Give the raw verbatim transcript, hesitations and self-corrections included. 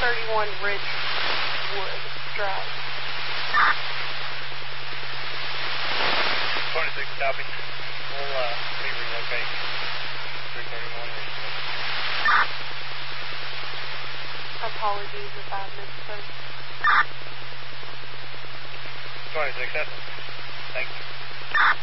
thirty-one Ridgewood Drive. twenty-six, copy. We'll uh, be relocate. three thirty-one Ridgewood. Apologies if I missed them. twenty-six, that's